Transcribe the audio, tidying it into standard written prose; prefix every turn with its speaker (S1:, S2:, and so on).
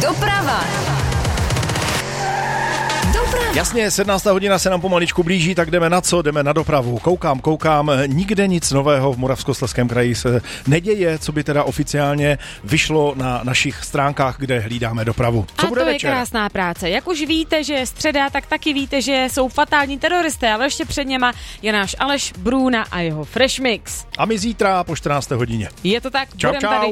S1: Doprava.
S2: Jasně, 17. hodina se nám pomaličku blíží, tak jdeme na co? Jdeme na dopravu. Koukám, nikde nic nového v Moravskoslezském kraji se neděje, co by teda oficiálně vyšlo na našich stránkách, kde hlídáme dopravu. Co bude
S3: to
S2: večer?
S3: Je krásná práce. Jak už víte, že je středa, tak taky víte, že jsou fatální teroristé, ale ještě před něma je náš Aleš Brůna a jeho Fresh Mix.
S2: A my zítra po 14. hodině.
S3: Je to tak,
S2: Čau,
S3: budeme
S2: čau.
S3: tady